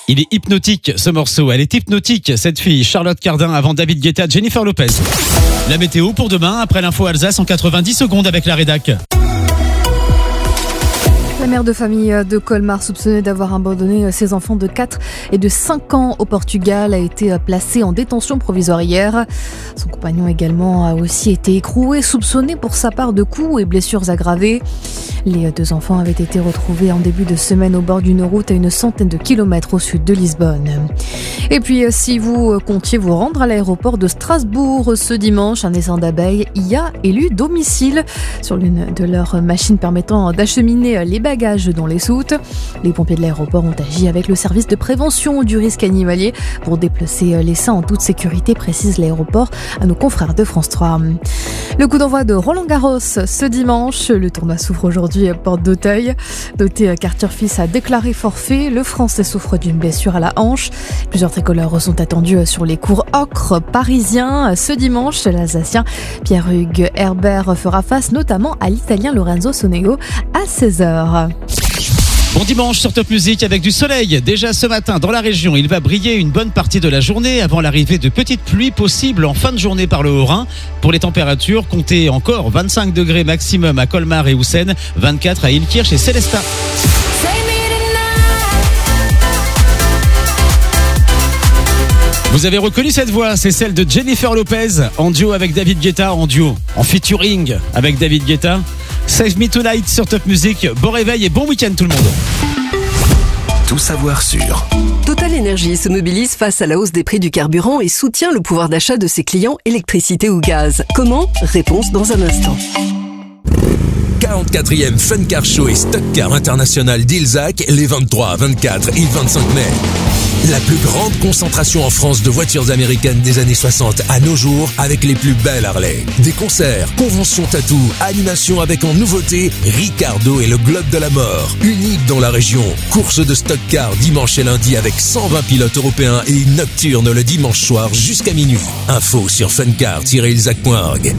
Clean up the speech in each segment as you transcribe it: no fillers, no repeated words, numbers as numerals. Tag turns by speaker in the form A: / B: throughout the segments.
A: Il est hypnotique ce morceau, elle est hypnotique cette fille, Charlotte Cardin avant David Guetta, Jennifer Lopez. La météo pour demain, après l'info Alsace en 90 secondes avec la rédac.
B: La mère de famille de Colmar, soupçonnée d'avoir abandonné ses enfants de 4 et de 5 ans au Portugal, a été placée en détention provisoire hier. Son compagnon également a aussi été écroué, soupçonné pour sa part de coups et blessures aggravées. Les 2 enfants avaient été retrouvés en début de semaine au bord d'une route à une centaine de kilomètres au sud de Lisbonne. Et puis, si vous comptiez vous rendre à l'aéroport de Strasbourg ce dimanche, un essaim d'abeilles y a élu domicile sur l'une de leurs machines permettant d'acheminer les bagages dans les soutes. Les pompiers de l'aéroport ont agi avec le service de prévention du risque animalier pour déplacer l'essaim en toute sécurité, précise l'aéroport à nos confrères de France 3. Le coup d'envoi de Roland-Garros ce dimanche. Le tournoi s'ouvre aujourd'hui à Porte d'Auteuil. Noté qu'Arthur Fils a déclaré forfait. Le Français souffre d'une blessure à la hanche. Plusieurs tricolores sont attendus sur les cours ocre parisiens. Ce dimanche, l'Alsacien Pierre-Hugues Herbert fera face notamment à l'Italien Lorenzo Sonego à 16h.
A: Bon dimanche sur Top Music avec du soleil. Déjà ce matin dans la région, il va briller une bonne partie de la journée avant l'arrivée de petites pluies possibles en fin de journée par le Haut-Rhin. Pour les températures, comptez encore 25 degrés maximum à Colmar et Houssen, 24 à Ilkirch et Célestat. Vous avez reconnu cette voix, c'est celle de Jennifer Lopez en duo avec David Guetta, en featuring avec David Guetta. Save Me Tonight sur Top Music. Bon réveil et bon week-end tout le monde.
C: Tout savoir sur
D: Total Energy se mobilise face à la hausse des prix du carburant et soutient le pouvoir d'achat de ses clients électricité ou gaz. Comment ? Réponse dans un instant.
C: 44e Fun Car Show et Stock Car International d'Ilzac les 23, 24 et 25 mai. La plus grande concentration en France de voitures américaines des années 60 à nos jours avec les plus belles Harley. Des concerts, conventions tatou, animations avec en nouveauté Ricardo et le Globe de la Mort. Unique dans la région. Course de Stock Car dimanche et lundi avec 120 pilotes européens et une nocturne le dimanche soir jusqu'à minuit. Info sur funcar-ilzac.org.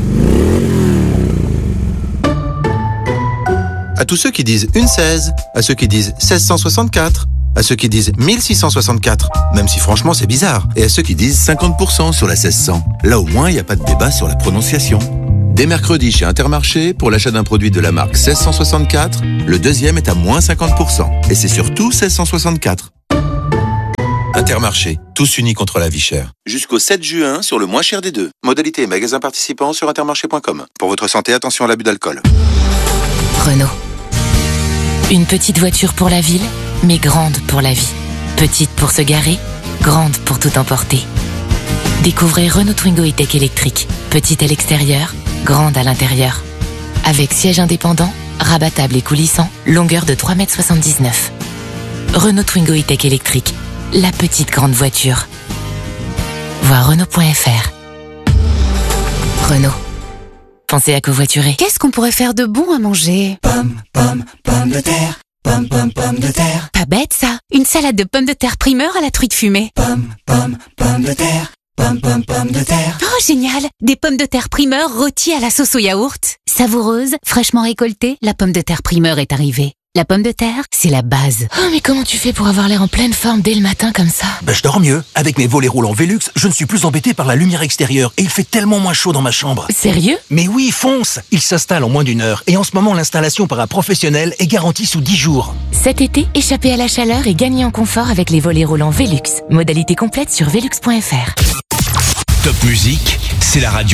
E: À tous ceux qui disent une 16, à ceux qui disent 1664, à ceux qui disent 1664, même si franchement c'est bizarre, et à ceux qui disent 50% sur la 1600. Là au moins il n'y a pas de débat sur la prononciation. Dès mercredi chez Intermarché, pour l'achat d'un produit de la marque 1664, le deuxième est à moins 50%. Et c'est surtout 1664. Intermarché, tous unis contre la vie chère. Jusqu'au 7 juin sur le moins cher des deux. Modalité et magasins participants sur intermarché.com. Pour votre santé, attention à l'abus d'alcool.
F: Renault. Une petite voiture pour la ville, mais grande pour la vie. Petite pour se garer, grande pour tout emporter. Découvrez Renault Twingo E-Tech électrique. Petite à l'extérieur, grande à l'intérieur. Avec siège indépendant, rabattable et coulissant, longueur de 3,79 m. Renault Twingo E-Tech électrique. La petite grande voiture. Voir Renault.fr. Renault. Pensez à covoiturer.
G: Qu'est-ce qu'on pourrait faire de bon à manger ? Pommes de terre. Pommes de terre. Pas bête ça. Une salade de pommes de terre primeur à la truite fumée. Pommes de terre. Pommes de terre. Oh génial. Des pommes de terre primeur rôties à la sauce au yaourt. Savoureuse, fraîchement récoltée, la pomme de terre primeur est arrivée. La pomme de terre, c'est la base.
F: Oh mais comment tu fais pour avoir l'air en pleine forme dès le matin comme ça ?
H: Je dors mieux. Avec mes volets roulants Velux, je ne suis plus embêté par la lumière extérieure et il fait tellement moins chaud dans ma chambre.
F: Sérieux ?
H: Mais oui, fonce ! Il s'installe en moins d'1 heure et en ce moment l'installation par un professionnel est garantie sous 10 jours.
F: Cet été, échappez à la chaleur et gagnez en confort avec les volets roulants Velux. Modalité complète sur velux.fr.
C: Top Music, c'est la radio